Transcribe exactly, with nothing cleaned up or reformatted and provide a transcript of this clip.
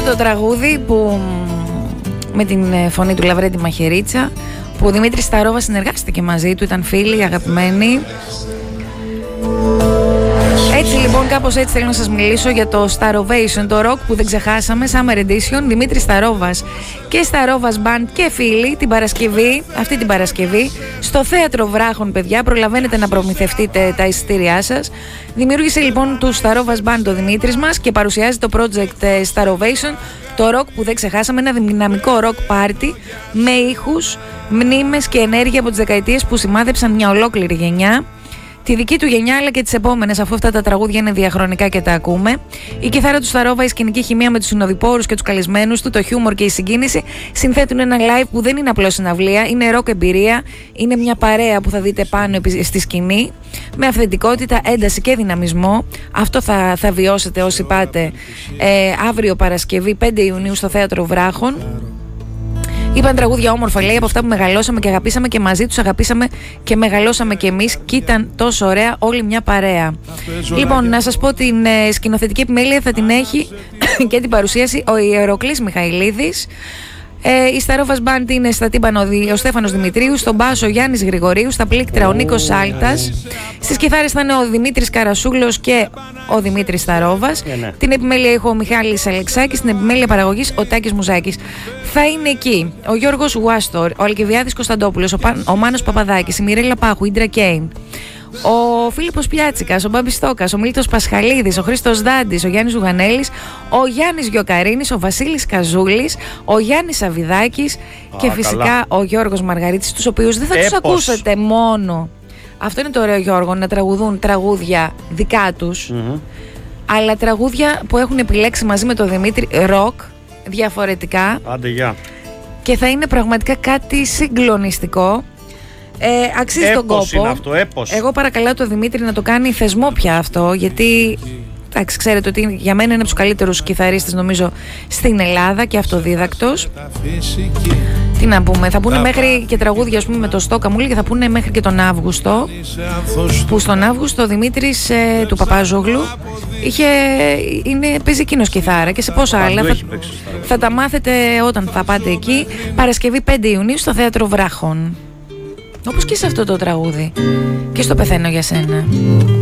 το τραγούδι που με την φωνή του Λαβρέντη Μαχαιρίτσα, που ο Δημήτρης Σταρόβας συνεργάστηκε μαζί του, ήταν φίλοι, αγαπημένοι. Έτσι λοιπόν, κάπως έτσι θέλω να σας μιλήσω για το Starovation, το rock που δεν ξεχάσαμε, Summer Edition. Δημήτρης Σταρόβας και Σταρόβας Band και φίλοι την Παρασκευή, αυτή την Παρασκευή, στο Θέατρο Βράχων, παιδιά, προλαβαίνετε να προμηθευτείτε τα εισιτήριά σας. Δημιούργησε λοιπόν του Σταρόβας Band το Δημήτρης μας και παρουσιάζει το project Starovation, το rock που δεν ξεχάσαμε, ένα δυναμικό rock party με ήχους, μνήμες και ενέργεια από τις δεκαετίες που σημάδεψαν μια ολόκληρη γενιά. Τη δική του γενιά αλλά και τις επόμενες, αφού αυτά τα τραγούδια είναι διαχρονικά και τα ακούμε. Η κιθάρα του Σταρόβα, η σκηνική χημεία με τους συνοδοιπόρους και τους καλεσμένους του, το χιούμορ και η συγκίνηση συνθέτουν ένα live που δεν είναι απλώς συναυλία, είναι rock εμπειρία, είναι μια παρέα που θα δείτε πάνω στη σκηνή, με αυθεντικότητα, ένταση και δυναμισμό. Αυτό θα, θα βιώσετε όσοι πάτε ε, αύριο Παρασκευή πέντε Ιουνίου στο Θέατρο Βράχων. Είπαν τραγούδια όμορφα, λέει, από αυτά που μεγαλώσαμε και αγαπήσαμε και μαζί τους αγαπήσαμε και μεγαλώσαμε κι εμείς και ήταν τόσο ωραία όλη μια παρέα. Λοιπόν, να σας πω την ε, σκηνοθετική επιμέλεια θα την έχει και την παρουσίαση ο Ιεροκλής Μιχαηλίδης. Ε, η Σταρόβας Band είναι στα τύμπανα ο Στέφανος Δημητρίου, στον μπάσο ο Γιάννης Γρηγορίου, στα πλήκτρα ο Νίκος Σάλτας, στις κιθάρες θα είναι ο Δημήτρης Καρασούλος και ο Δημήτρης Σταρόβας. Yeah, ναι. Την επιμέλεια ήχου ο Μιχάλης Αλεξάκης, την επιμέλεια παραγωγής ο Τάκης Μουζάκης. Θα είναι εκεί ο Γιώργος Ουάστορ, ο Αλκιβιάδης Κωνσταντόπουλος, ο, Πα... ο Μάνος Παπαδάκης, η Μιρέλα Πάχου, η Ντρα Κέιν, ο Φίλιππος Πιάτσικας, ο Μπάμπης Στόκας, ο Μίλτος Πασχαλίδης, ο Χρήστος Δάντης, ο Γιάννης Ζουγανέλης, ο Γιάννης Γιοκαρίνης, ο Βασίλης Καζούλης, ο Γιάννης Σαβιδάκης και φυσικά καλά. Ο Γιώργος Μαργαρίτης, τους οποίους δεν θα Έπος. τους ακούσετε μόνο. Αυτό είναι το ωραίο, Γιώργο, να τραγουδούν τραγούδια δικά τους, mm-hmm. αλλά τραγούδια που έχουν επιλέξει μαζί με τον Δημήτρη ροκ, διαφορετικά. Άντε, γεια. Και θα είναι πραγματικά κάτι συγκλονιστικό. Ε, αξίζει έπος τον κόπο. Είναι αυτό, έπος. Εγώ παρακαλώ τον Δημήτρη να το κάνει θεσμό πια αυτό, γιατί εντάξει, ξέρετε ότι για μένα είναι από τους καλύτερους κιθαρίστες νομίζω στην Ελλάδα και αυτοδίδακτος. Τι να πούμε, θα πούνε μέχρι και τραγούδια, ας πούμε, με το Στόκα μου και θα πούνε μέχρι και τον Αύγουστο, που στον Αύγουστο ο Δημήτρης ε, του Παπάζογλου είχε, είναι, παίζει εκείνος κιθάρα και σε πόσα άλλα θα, θα τα μάθετε όταν θα πάτε εκεί. Παρασκευή πέντε Ιουνίου στο Θέατρο Βράχων. Όπως και σε αυτό το τραγούδι. Και στο Πεθαίνω για σένα.